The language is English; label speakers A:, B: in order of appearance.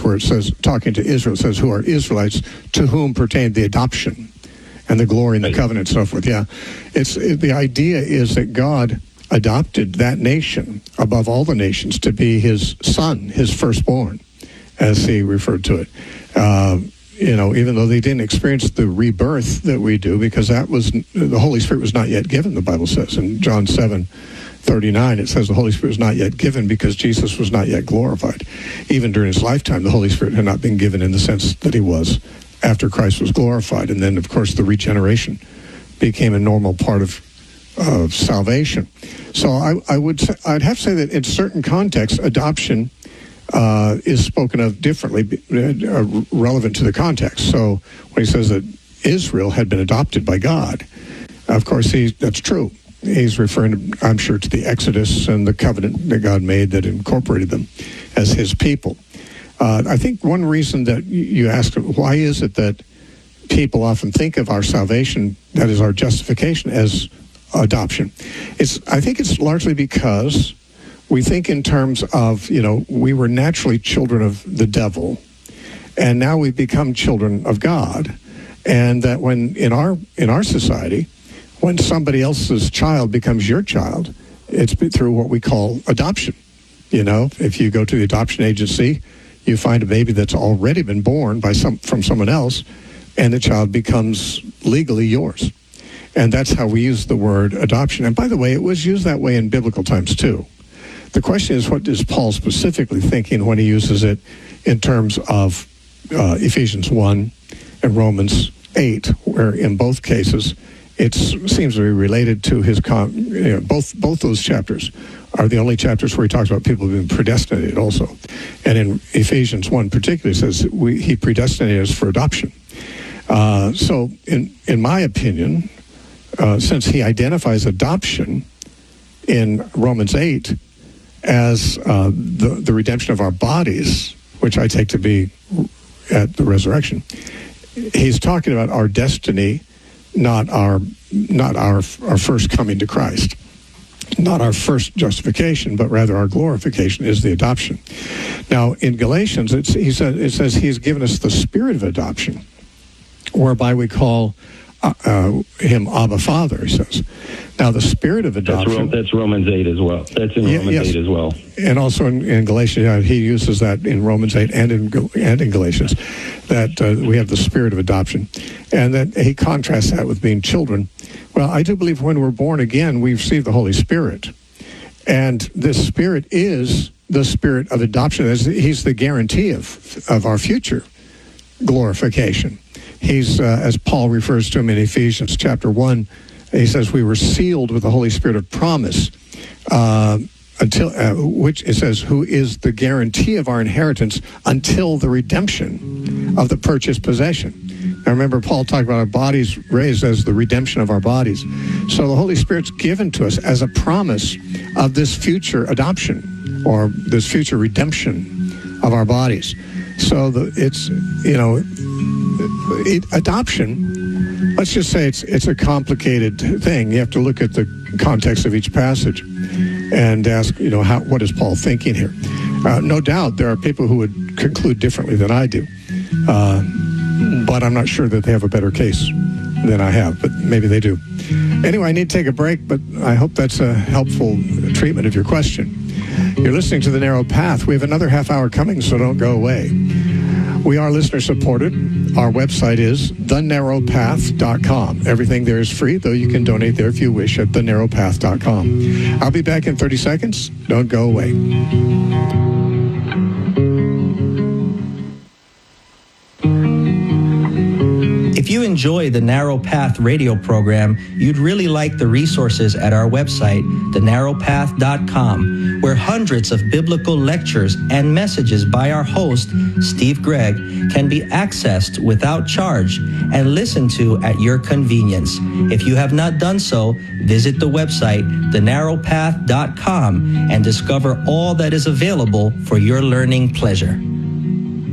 A: where it says, talking to Israel, it says, who are Israelites, to whom pertained the adoption and the glory and the covenant and so forth. Yeah, the idea is that God adopted that nation above all the nations to be his son, his firstborn, as he referred to it. Even though they didn't experience the rebirth that we do, because the Holy Spirit was not yet given, the Bible says. In John 7:39, it says the Holy Spirit was not yet given because Jesus was not yet glorified. Even during his lifetime, the Holy Spirit had not been given in the sense that he was after Christ was glorified. And then, of course, the regeneration became a normal part of salvation. So I'd have to say that in certain contexts, adoption is spoken of differently, relevant to the context. So when he says that Israel had been adopted by God, of course, that's true. He's referring, I'm sure, to the Exodus and the covenant that God made that incorporated them as his people. I think one reason that you asked, why is it that people often think of our salvation, that is our justification, as adoption? I think it's largely because we think in terms of, we were naturally children of the devil, and now we've become children of God. And that when in our society, when somebody else's child becomes your child, it's through what we call adoption. If you go to the adoption agency, you find a baby that's already been born from someone else, and the child becomes legally yours. And that's how we use the word adoption. And by the way, it was used that way in biblical times too. The question is, what is Paul specifically thinking when he uses it in terms of Ephesians 1 and Romans 8, where in both cases it seems to be related to his both those chapters are the only chapters where he talks about people being predestinated also. And in Ephesians 1 particularly, it says he predestinated us for adoption. So in my opinion, since he identifies adoption in Romans 8 as the redemption of our bodies, which I take to be at the resurrection, he's talking about our destiny, not our first coming to Christ, not our first justification, but rather our glorification is the adoption. Now in Galatians, it says he's given us the spirit of adoption, whereby we call him Abba Father, he says. Now, the spirit of adoption...
B: That's Romans 8 as well. That's in Romans 8 as well.
A: And also in Galatians, he uses that in Romans 8 and in Galatians, that we have the spirit of adoption. And that he contrasts that with being children. Well, I do believe when we're born again, we receive the Holy Spirit. And this spirit is the spirit of adoption. He's the guarantee of our future glorification. He's, as Paul refers to him in Ephesians chapter 1, he says we were sealed with the Holy Spirit of promise, which it says, who is the guarantee of our inheritance until the redemption of the purchased possession. Now remember, Paul talked about our bodies raised as the redemption of our bodies. So the Holy Spirit's given to us as a promise of this future adoption, or this future redemption of our bodies. So adoption, let's just say it's a complicated thing. You have to look at the context of each passage and ask, what is Paul thinking here? No doubt there are people who would conclude differently than I do, but I'm not sure that they have a better case than I have, but maybe they do. Anyway, I need to take a break, but I hope that's a helpful treatment of your question. You're listening to The Narrow Path. We have another half hour coming, so don't go away. We are listener-supported. Our website is thenarrowpath.com. Everything there is free, though you can donate there if you wish at thenarrowpath.com. I'll be back in 30 seconds. Don't go away.
C: If you enjoy the Narrow Path radio program, you'd really like the resources at our website, thenarrowpath.com, where hundreds of biblical lectures and messages by our host, Steve Gregg, can be accessed without charge and listened to at your convenience. If you have not done so, visit the website, thenarrowpath.com, and discover all that is available for your learning pleasure.